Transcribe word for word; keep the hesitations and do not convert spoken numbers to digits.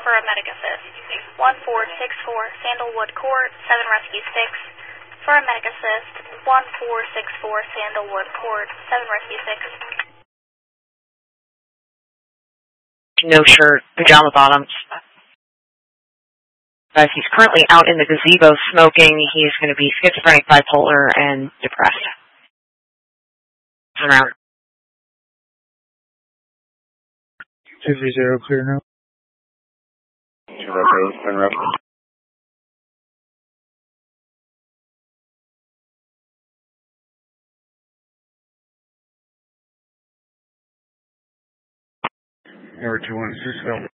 for a medic assist. one four six four Sandalwood Court, seven Rescue six. For a medic assist. one four six four Sandalwood Court, seven Rescue six. No shirt, pajama bottoms. Guys, he's currently out in the gazebo smoking. He's going to be schizophrenic, bipolar, and depressed. Turn around. two three zero, clear now. Zero, turn around. Number two one, Cisco.